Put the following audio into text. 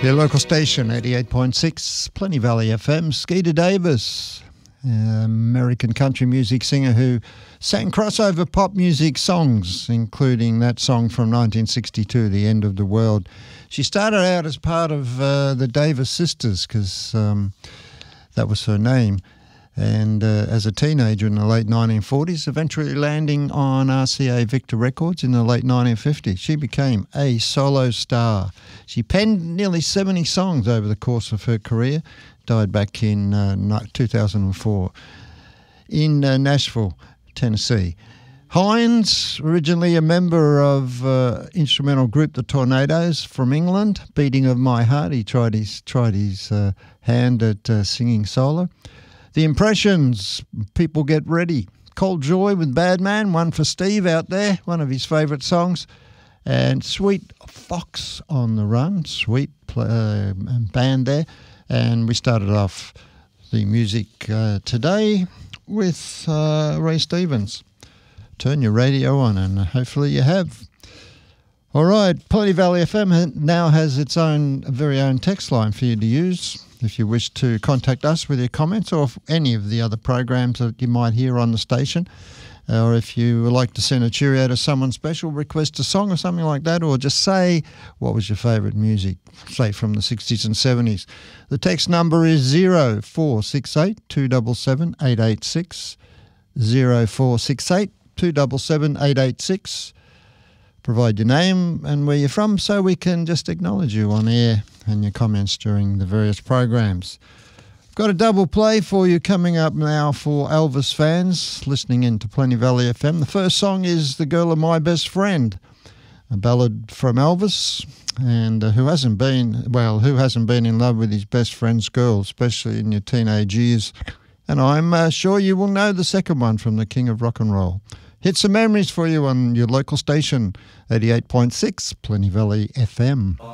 Your local station, 88.6, Plenty Valley FM. Skeeter Davis, American country music singer who sang crossover pop music songs, including that song from 1962, The End of the World. She started out as part of the Davis Sisters, because that was her name, and as a teenager in the late 1940s, eventually landing on RCA Victor Records in the late 1950s. She became a solo star. She penned nearly 70 songs over the course of her career, died back in 2004 in Nashville, Tennessee. Hines, originally a member of instrumental group The Tornadoes from England, Beating of My Heart. He tried his hand at singing solo. The Impressions, People Get Ready. Cold Joy with Bad Man, one for Steve out there, one of his favourite songs. And Sweet Fox on the Run, sweet band there. And we started off the music today with Ray Stevens. Turn your radio on, and hopefully you have. All right, Plenty Valley FM now has its very own text line for you to use if you wish to contact us with your comments, or any of the other programs that you might hear on the station, or if you would like to send a cheerio to someone special, request a song or something like that, or just say what was your favourite music, say from the 60s and 70s. The text number is 0468 277 886, 0468 277 886. Provide your name and where you're from so we can just acknowledge you on air and your comments during the various programs. I've got a double play for you coming up now for Elvis fans listening in to Plenty Valley FM. The first song is The Girl of My Best Friend, a ballad from Elvis, and who hasn't been in love with his best friend's girl, especially in your teenage years. And I'm sure you will know the second one from the King of Rock and Roll. Hit some memories for you on your local station, 88.6 Plenty Valley FM.